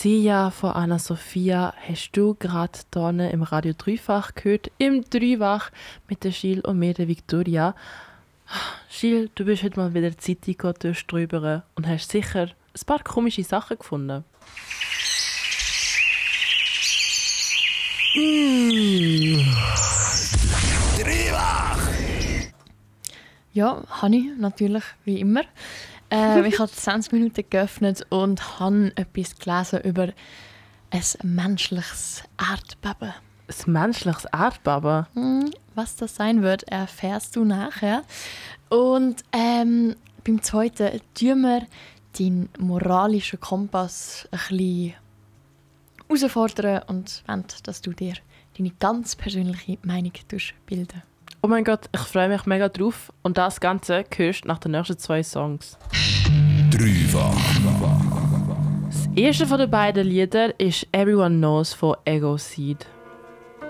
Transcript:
Sia von Anna-Sophia hast du gerade hier im Radio Dreifach gehört, im Dreifach mit der Gilles und mir, der Victoria. Gilles, du bist heute mal wieder die Zeitung durchströbern und hast sicher ein paar komische Sachen gefunden. Dreifach! Ja, habe ich natürlich, wie immer. Ich habe 20 Minuten geöffnet und habe etwas gelesen über ein menschliches Erdbeben. Ein menschliches Erdbeben? Was das sein wird, erfährst du nachher. Und beim zweiten tun wir deinen moralischen Kompass ein bisschen herausfordern und wollen, dass du dir deine ganz persönliche Meinung bilden. Oh mein Gott, ich freue mich mega drauf. Und das Ganze hörst du nach den nächsten 2 Songs. Dreifach. Das erste von den beiden Lieder ist «Everyone Knows» von Ego Seed.